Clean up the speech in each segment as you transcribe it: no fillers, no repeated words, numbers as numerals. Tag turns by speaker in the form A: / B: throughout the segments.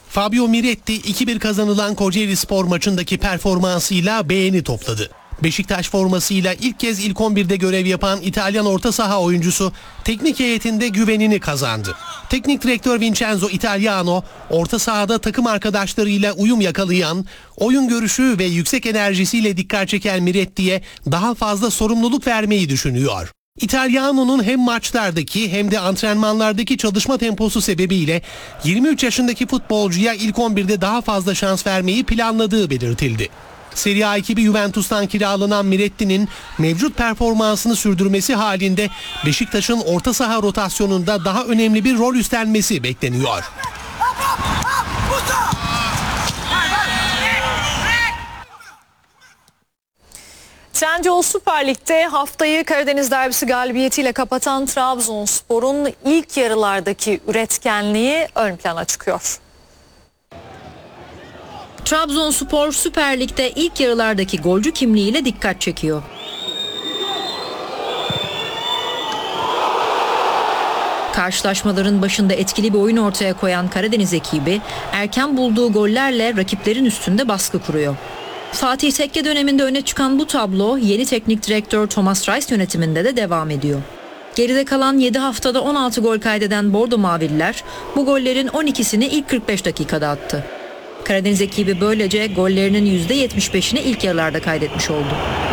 A: Fabio Miretti 2-1 kazanılan Kocaelispor maçındaki performansıyla beğeni topladı. Beşiktaş formasıyla ilk kez ilk 11'de görev yapan İtalyan orta saha oyuncusu teknik heyetinde güvenini kazandı. Teknik direktör Vincenzo Italiano, orta sahada takım arkadaşlarıyla uyum yakalayan, oyun görüşü ve yüksek enerjisiyle dikkat çeken Miretti'ye daha fazla sorumluluk vermeyi düşünüyor. Italiano'nun hem maçlardaki hem de antrenmanlardaki çalışma temposu sebebiyle 23 yaşındaki futbolcuya ilk 11'de daha fazla şans vermeyi planladığı belirtildi. Serie A ekibi Juventus'tan kiralanan Miretti'nin mevcut performansını sürdürmesi halinde Beşiktaş'ın orta saha rotasyonunda daha önemli bir rol üstlenmesi bekleniyor.
B: Trendyol Süper Lig'de haftayı Karadeniz derbisi galibiyetiyle kapatan Trabzonspor'un ilk yarılardaki üretkenliği ön plana çıkıyor.
C: Trabzonspor Süper Lig'de ilk yarılardaki golcü kimliğiyle dikkat çekiyor. Karşılaşmaların başında etkili bir oyun ortaya koyan Karadeniz ekibi erken bulduğu gollerle rakiplerin üstünde baskı kuruyor. Fatih Tekke döneminde öne çıkan bu tablo yeni teknik direktör Thomas Reis yönetiminde de devam ediyor. Geride kalan 7 haftada 16 gol kaydeden Bordo Mavililer bu gollerin 12'sini ilk 45 dakikada attı. Karadeniz ekibi böylece gollerinin %75'ini ilk yarılarda kaydetmiş oldu.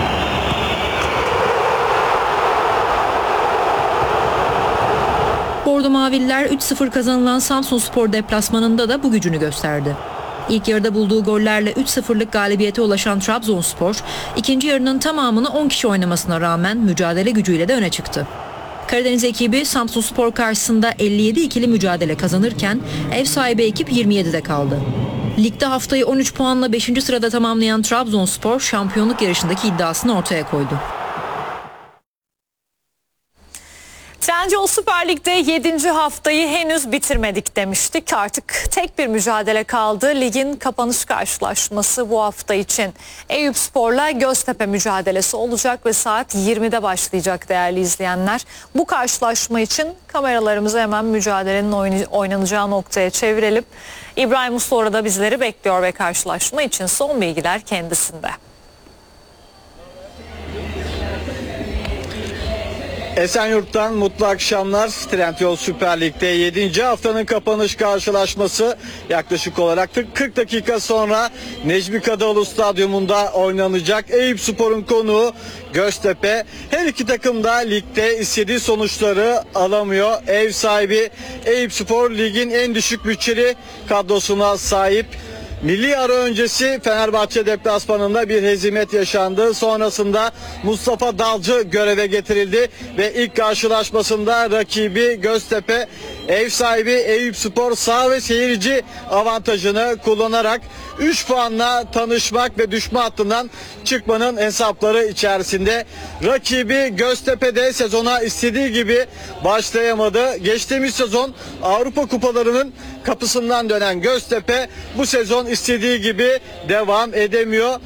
C: Bordo Mavililer 3-0 kazanılan Samsunspor deplasmanında da bu gücünü gösterdi. İlk yarıda bulduğu gollerle 3-0'lık galibiyete ulaşan Trabzonspor, ikinci yarının tamamını 10 kişi oynamasına rağmen mücadele gücüyle de öne çıktı. Karadeniz ekibi Samsunspor karşısında 57 ikili mücadele kazanırken ev sahibi ekip 27'de kaldı. Ligde haftayı 13 puanla 5. sırada tamamlayan Trabzonspor şampiyonluk yarışındaki iddiasını ortaya koydu.
B: Trendyol Süper Lig'de 7. haftayı henüz bitirmedik demiştik. Artık tek bir mücadele kaldı. Ligin kapanış karşılaşması bu hafta için Eyüpspor'la Göztepe mücadelesi olacak ve saat 20'de başlayacak değerli izleyenler. Bu karşılaşma için kameralarımızı hemen mücadelenin oynanacağı noktaya çevirelim. İbrahim Usta orada bizleri bekliyor ve karşılaşma için son bilgiler kendisinde.
D: Esenyurt'tan mutlu akşamlar. Trendyol Süper Lig'de 7. haftanın kapanış karşılaşması yaklaşık olarak 40 dakika sonra Necmi Kadıoğlu Stadyumunda oynanacak. Eyüpspor'un konuğu Göztepe. Her iki takım da ligde istediği sonuçları alamıyor. Ev sahibi Eyüpspor ligin en düşük bütçeli kadrosuna sahip. Milli ara öncesi Fenerbahçe deplasmanında bir hezimet yaşandı. Sonrasında Mustafa Dalcı göreve getirildi ve ilk karşılaşmasında rakibi Göztepe, ev sahibi Eyüpspor saha ve seyirci avantajını kullanarak 3 puanla tanışmak ve düşme hattından çıkmanın hesapları içerisinde. Rakibi Göztepe'de sezona istediği gibi başlayamadı. Geçtiğimiz sezon Avrupa kupalarının kapısından dönen Göztepe bu sezon istediği gibi devam edemiyor.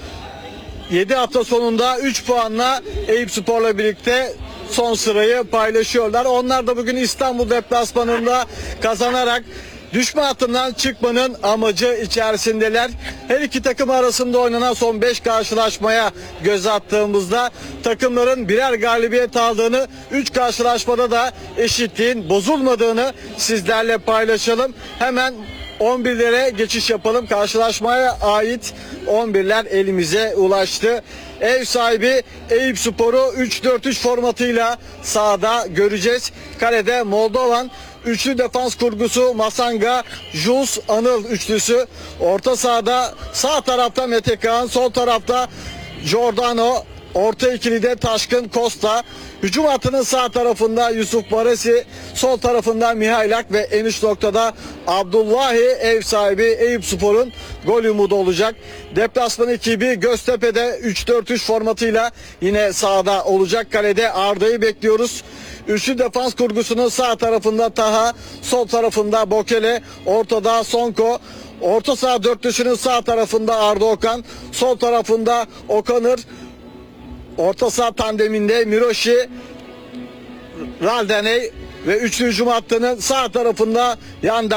D: 7 hafta sonunda 3 puanla Eyüpspor'la birlikte son sırayı paylaşıyorlar. Onlar da bugün İstanbul deplasmanında kazanarak düşme hattından çıkmanın amacı içerisindeler. Her iki takım arasında oynanan son 5 karşılaşmaya göz attığımızda takımların birer galibiyet aldığını, 3 karşılaşmada da eşitliğin bozulmadığını sizlerle paylaşalım. Hemen 11'lere geçiş yapalım. Karşılaşmaya ait 11'ler elimize ulaştı. Ev sahibi Eyüpspor'u 3-4-3 formatıyla sahada göreceğiz. Kalede Moldovan, üçlü defans kurgusu Masanga, Jules, Anıl üçlüsü. Orta sahada sağ tarafta Mete Kağan, sol tarafta Giordano, orta ikilide Taşkın, Costa. Hücum hattının sağ tarafında Yusuf Baresi, sol tarafında Mihailak ve en üst noktada Abdullahi. Ev sahibi Eyüpspor'un gol umudu olacak. Deplasman ekibi Göztepe'de 3-4-3 formatıyla yine sahada olacak. Kalede Arda'yı bekliyoruz. Üçlü defans kurgusunun sağ tarafında Taha, sol tarafında Bokele, ortada Sonko. Orta saha dörtlüsünün sağ tarafında Arda Okan, sol tarafında Okanır. Orta saha tandeminde Miroşi, Raldeney ve üçlü hücum hattının sağ tarafında Yanda